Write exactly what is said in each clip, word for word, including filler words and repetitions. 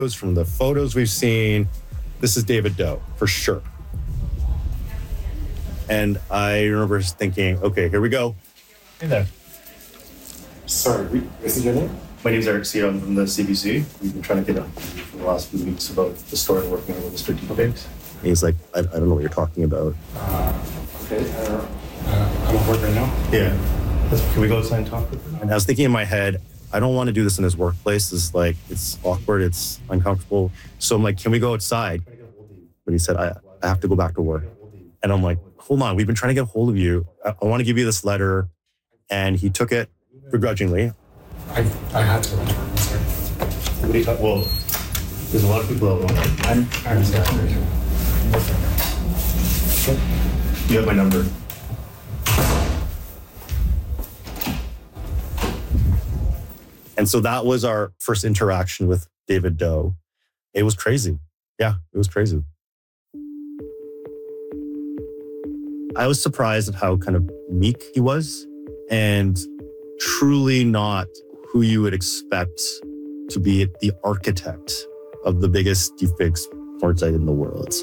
from the photos we've seen, this is David Doe for sure. And I remember thinking, okay, here we go. Hey there. Sorry, what is your name? My name is Eric Seat. I'm from the C B C. We've been trying to get on for the last few weeks about the story working on with Mister Deepak's. And he's like, I, I don't know what you're talking about. Uh, okay, uh, uh, I'm at work right now. Yeah. Let's, can we go outside and talk? And I was thinking in my head, I don't want to do this in his workplace. It's like, it's awkward, it's uncomfortable. So I'm like, can we go outside? But he said, I, I have to go back to work. And I'm like, hold on, we've been trying to get a hold of you. I, I want to give you this letter. And he took it begrudgingly. I, I had to. I'm sorry. What do you talk? Well, there's a lot of people that want I'm, I'm sorry. You have my number. And so that was our first interaction with David Doe. It was crazy. Yeah, it was crazy. I was surprised at how kind of meek he was and truly not who you would expect to be the architect of the biggest deepfakes porn site in the world.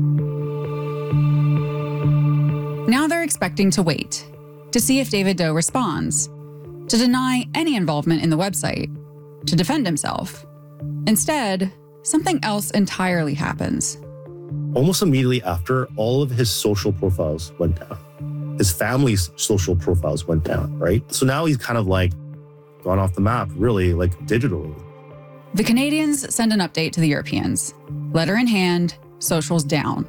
Now they're expecting to wait to see if David Doe responds, to deny any involvement in the website, to defend himself. Instead, something else entirely happens. Almost immediately after, all of his social profiles went down. His family's social profiles went down, right? So now he's kind of like gone off the map, really, like digitally. The Canadians send an update to the Europeans. Letter in hand, socials down.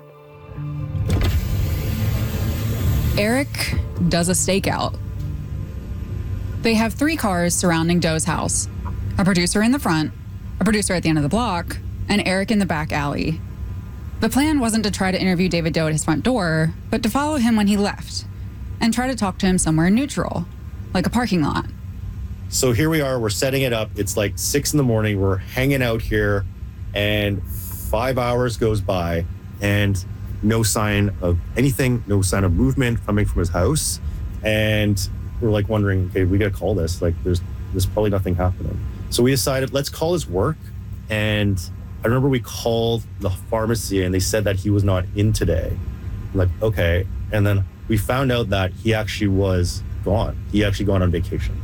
Eric does a stakeout. They have three cars surrounding Doe's house, a producer in the front, a producer at the end of the block, and Eric in the back alley. The plan wasn't to try to interview David Doe at his front door, but to follow him when he left and try to talk to him somewhere neutral, like a parking lot. So here we are, we're setting it up. It's like six in the morning, we're hanging out here, and five hours goes by, and no sign of anything, no sign of movement coming from his house. And we're like wondering, okay, we gotta call this. Like there's there's probably nothing happening. So we decided, let's call his work. And I remember we called the pharmacy and they said that he was not in today. I'm like, okay. And then we found out that he actually was gone. He actually gone on vacation.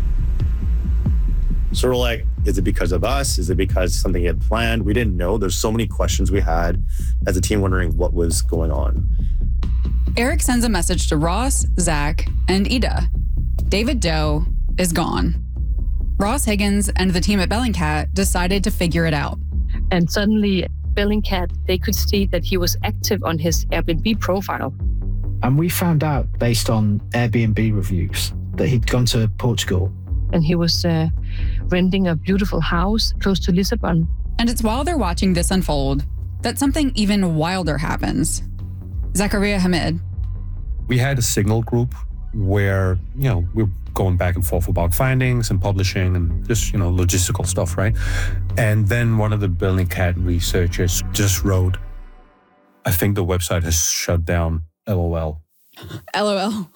So we're like, is it because of us? Is it because something he had planned? We didn't know. There's so many questions we had as a team wondering what was going on. Eric sends a message to Ross, Zach, and Ida. David Doe is gone. Ross Higgins and the team at Bellingcat decided to figure it out. And suddenly, Bellingcat, they could see that he was active on his Airbnb profile. And we found out, based on Airbnb reviews, that he'd gone to Portugal. And he was uh, renting a beautiful house close to Lisbon. And it's while they're watching this unfold that something even wilder happens. Zakaria Hamid. We had a Signal group where, you know, we we're going back and forth about findings and publishing and just, you know, logistical stuff, right? And then one of the Bellingcat researchers just wrote, I think the website has shut down, LOL. LOL.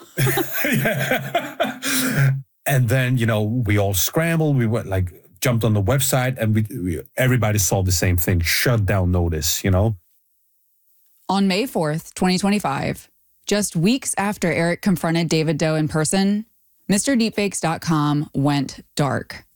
Yeah. And then, you know, we all scrambled. We went like, jumped on the website and we, we everybody saw the same thing, shut down notice, you know? On May fourth, twenty twenty-five, just weeks after Eric confronted David Doe in person, Mister Deepfakes dot com went dark.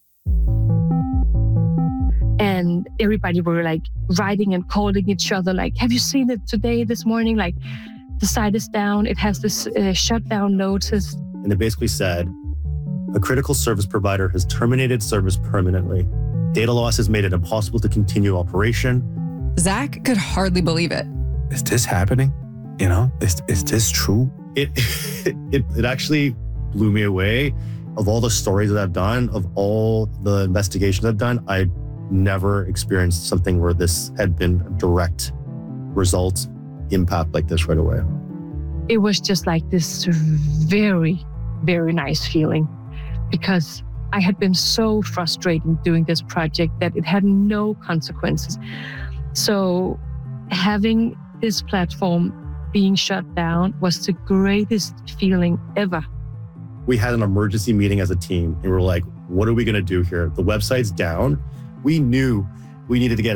And everybody were like writing and calling each other, like, have you seen it today, this morning? Like, the site is down. It has this uh, shutdown notice. And it basically said, a critical service provider has terminated service permanently. Data loss has made it impossible to continue operation. Zach could hardly believe it. Is this happening? You know, is, is this true? It, it it actually blew me away. Of all the stories that I've done, of all the investigations I've done, I never experienced something where this had been a direct result impact like this right away. It was just like this very, very nice feeling because I had been so frustrated doing this project that it had no consequences. So having this platform being shut down was the greatest feeling ever. We had an emergency meeting as a team and we were like, what are we going to do here? The website's down. We knew we needed to get